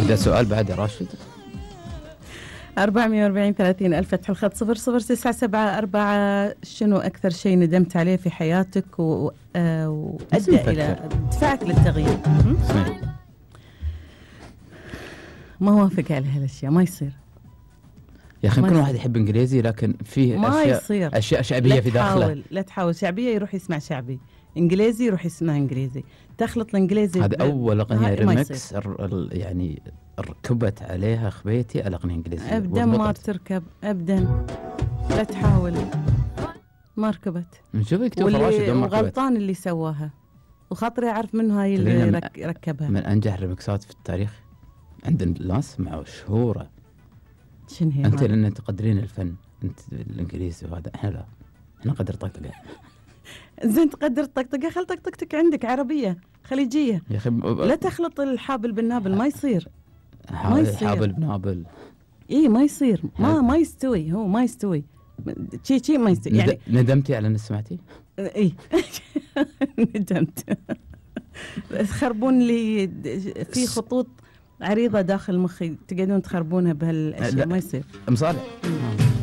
إذا سؤال بعد يا راشد. 440-30 ألف فتح الخط 00974. شنو أكثر شيء ندمت عليه في حياتك وأدى إلى دفعك للتغيير؟ ما وافق على هالأشياء، ما يصير يا أخي. كل واحد يحب إنجليزي، لكن فيه أشياء شعبية في داخله. لا تحاول شعبية يروح يسمع شعبي، إنجليزي يروح يسمع إنجليزي، تخلط الإنجليزي. هذا أول أغنية ريمكس يعني ركبت عليها خبيتي الأغنية إنجليزية. أبدا ما بتركب أبدا، لا تحاول، ما ركبت. وغلطان اللي سواها، وخاطري أعرف منه هاي اللي ركبها. من أنجح ريمكسات في التاريخ عند الناس مشهورة. شنو هي؟ أنت لأن تقدرين الفن، أنت الإنجليزي وهذا، إحنا لا، إحنا نقدر طقطقة. زين تقدر طقطقة، خل طقطقتك عندك عربية خليجية يا أخي. لا تخلط الحابل بالنابل، ما يصير. حابل بنابل، إيه ما يصير، ما يستوي، هو ما يستوي شي ما يستوي. يعني ندمتي على أن سمعتي؟ إيه ندمت. خربون لي في خطوط عريضة داخل مخي، تقعدون تخربونها بهالأشياء، ما يصير. مصالح